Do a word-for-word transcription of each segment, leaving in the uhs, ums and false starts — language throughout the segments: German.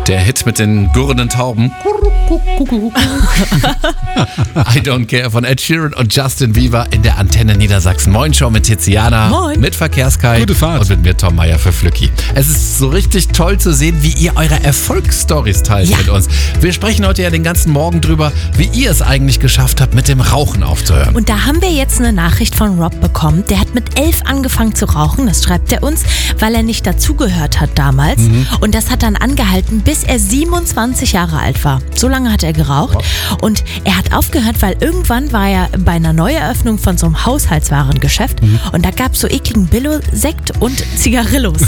Der Hit mit den gurrenden Tauben. I Don't Care von Ed Sheeran und Justin Bieber in der Antenne Niedersachsen. Moin Show mit Tiziana. Moin. Mit Verkehrskai. Gute Fahrt. Und mit mir Tom Meyer für Flücki. Es ist so richtig toll zu sehen, wie ihr eure Erfolgsstories teilt Ja. mit uns. Wir sprechen heute ja den ganzen Morgen drüber, wie ihr es eigentlich geschafft habt, mit dem Rauchen aufzuhören. Und da haben wir jetzt eine Nachricht von Rob bekommen. Der hat mit elf angefangen zu rauchen. Das schreibt er uns, weil er nicht dazugehört hat damals. Mhm. Und das hat dann angehalten, bis er siebenundzwanzig Jahre alt war. So lange hat er geraucht. Wow. Und er hat aufgehört, weil irgendwann war er bei einer Neueröffnung von so einem Haushaltswarengeschäft. Mhm. Und da gab es so ekligen Billo-Sekt und Zigarillos.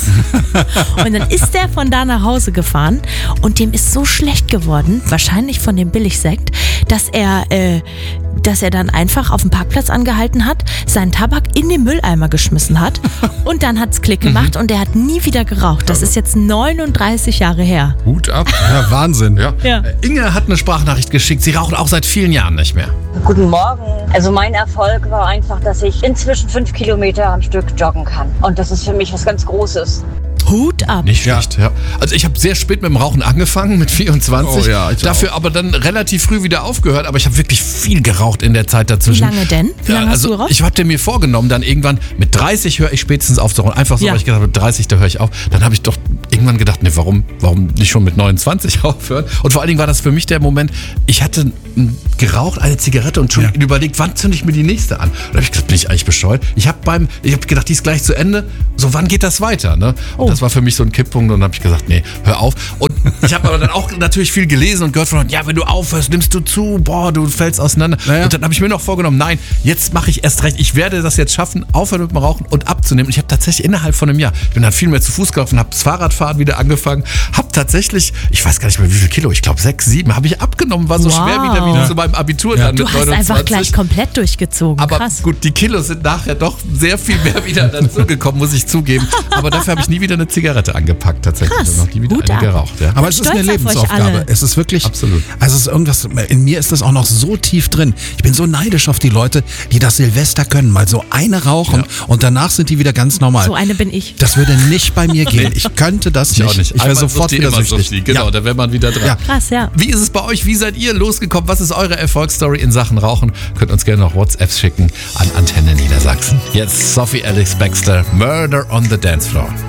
Und dann ist der von da nach Hause gefahren und dem ist so schlecht geworden, wahrscheinlich von dem Billigsekt, dass er, äh, dass er dann einfach auf dem Parkplatz angehalten hat, seinen Tabak in den Mülleimer geschmissen hat und dann hat's Klick gemacht und er hat nie wieder geraucht. Das ist jetzt neununddreißig Jahre her. Hut ab. Ja, Wahnsinn. Ja. Ja. Äh, Inge hat eine Sprachnachricht geschickt. Sie raucht auch seit vielen Jahren nicht mehr. Guten Morgen. Also mein Erfolg war einfach, dass ich inzwischen fünf Kilometer am Stück joggen kann. Und das ist für mich was ganz Großes. Hut ab. Nicht schlecht, ja. Also ich habe sehr spät mit dem Rauchen angefangen, mit vierundzwanzig. Oh ja, ich Dafür aber dann relativ früh wieder aufgehört. Aber ich habe wirklich viel geraucht in der Zeit Wie dazwischen. lange denn? Wie lange Ja, hast also du geraucht? ich hatte mir vorgenommen, dann irgendwann mit dreißig höre ich spätestens auf zu rauchen. Einfach so, Ja. weil ich gedacht habe, mit dreißig, da höre ich auf. Dann habe ich doch irgendwann gedacht, nee, warum, warum nicht schon mit neunundzwanzig aufhören? Und vor allen Dingen war das für mich der Moment, ich hatte m, geraucht, eine Zigarette und schon Ja. überlegt, wann zünde ich mir die nächste an? Und da habe ich gesagt, bin ich eigentlich bescheuert? Ich habe beim, ich habe gedacht, die ist gleich zu Ende. So, wann geht das weiter? Ne? Und Oh. das war für mich so ein Kipppunkt und dann habe ich gesagt, nee, hör auf. Und ich habe aber dann auch natürlich viel gelesen und gehört von, ja, wenn du aufhörst, nimmst du zu, boah, du fällst auseinander. Naja. Und dann habe ich mir noch vorgenommen, nein, jetzt mache ich erst recht. Ich werde das jetzt schaffen, aufhören mit dem Rauchen und abzunehmen. Und ich habe tatsächlich innerhalb von einem Jahr, ich bin dann viel mehr zu Fuß gelaufen, habe das Fahrradfahren wieder angefangen, habe tatsächlich, ich weiß gar nicht mehr wie viel Kilo, ich glaube sechs, sieben, habe ich abgenommen, war so Wow. schwer wieder wie zu meinem Abitur Ja. dann Du mit hast neunundzwanzig. einfach gleich komplett durchgezogen. Aber Krass. gut, die Kilos sind nachher doch sehr viel mehr wieder dazugekommen, muss ich zugeben. Aber dafür habe ich nie wieder eine Zigarette angepackt, tatsächlich. Krass. Und noch nie wieder Hut eine ab. geraucht. Ja. Aber es ist eine Stolz auf euch Lebensaufgabe. alle. Es ist wirklich, Absolut. also es ist irgendwas, in mir ist das auch noch so tief drin. Ich bin so neidisch auf die Leute, die das Silvester können, mal so eine rauchen und danach sind die wieder ganz normal. So eine bin ich. Das würde nicht bei mir gehen. Ich könnte das Ich nicht. auch nicht. Ich wäre Einmal sofort Suchti, wieder immer süchtig. Suchti. Genau, Ja. da wäre man wieder dran. Ja. Krass, ja. Wie ist es bei euch? Wie seid ihr losgekommen? Was ist eure Erfolgsstory in Sachen Rauchen? Könnt uns gerne noch WhatsApps schicken an Antenne Niedersachsen. Jetzt Sophie Alex Baxter, Murder on the Dance Floor.